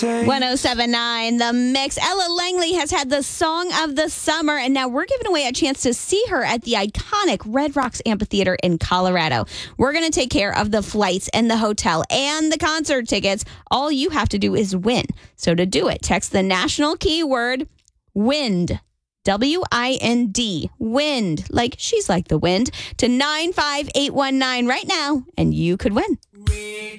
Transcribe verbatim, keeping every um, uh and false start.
one oh seven point nine The Mix. Ella Langley has had the song of the summer, and now we're giving away a chance to see her at the iconic Red Rocks Amphitheater in Colorado. We're going to take care of the flights and the hotel and the concert tickets. All you have to do is win. So to do it, text the national keyword WIND. W I N D. Wind. Like she's like the wind. To nine five eight one nine right now, and you could win.